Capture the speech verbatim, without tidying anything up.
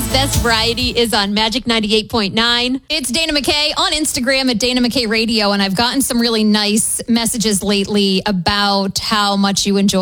Best Variety is on Magic ninety-eight point nine. It's Dana McKay on Instagram at Dana McKay Radio, and I've gotten some really nice messages lately about how much you enjoy